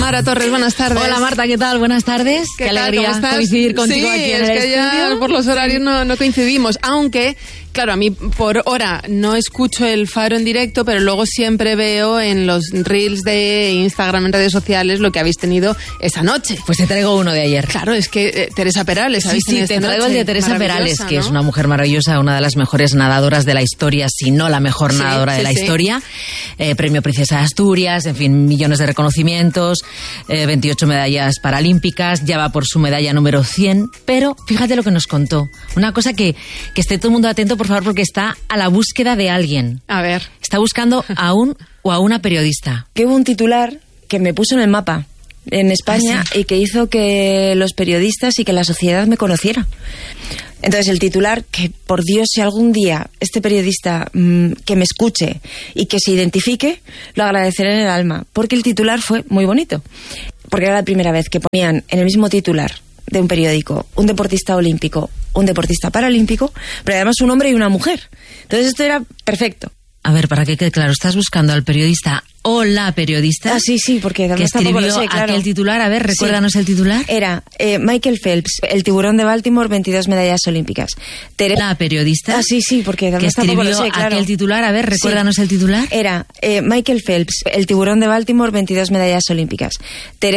Mara Torres, buenas tardes. Hola Marta, ¿qué tal? Buenas tardes. Qué alegría coincidir contigo aquí en el estudio. Sí, es que ya por los horarios no coincidimos, aunque... Claro, a mí por hora no escucho el Faro en directo, pero luego siempre veo en los reels de Instagram, en redes sociales, lo que habéis tenido esa noche. Pues te traigo uno de ayer. Claro, es que Teresa Perales habéis tenido te traigo noche. el de Teresa Perales, ¿no? que es una mujer maravillosa, una de las mejores nadadoras de la historia, si no la mejor nadadora de la historia. Premio Princesa de Asturias, en fin, millones de reconocimientos, 28 medallas paralímpicas, ya va por su medalla número 100, pero fíjate lo que nos contó. Una cosa que esté todo el mundo atento, por favor, porque está a la búsqueda de alguien. A ver. Está buscando a un o a una periodista. Que hubo un titular que me puso en el mapa en España y que hizo que los periodistas y que la sociedad me conociera. Entonces el titular, que por Dios, si algún día este periodista que me escuche y que se identifique, lo agradeceré en el alma, porque el titular fue muy bonito. Porque era la primera vez que ponían en el mismo titular de un periódico un deportista olímpico, un deportista paralímpico, pero además un hombre y una mujer. Entonces esto era perfecto. A ver, para que quede claro, estás buscando al periodista o la periodista. Ah, sí, porque que escribió lo sé, claro. Aquel titular. A ver, recuérdanos el titular. Era Michael Phelps, el tiburón de Baltimore, 22 medallas olímpicas. La periodista. Ah, sí, porque que escribió lo sé, claro. Aquel titular. A ver, recuérdanos el titular. Era Michael Phelps, el tiburón de Baltimore, 22 medallas olímpicas.